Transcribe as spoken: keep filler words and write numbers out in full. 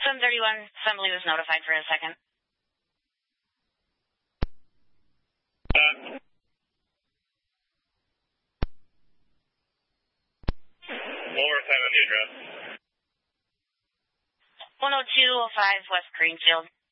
seven thirty-one, Assembly was notified for a second. Uh, one more time on the address. one oh two oh five West Greenfield.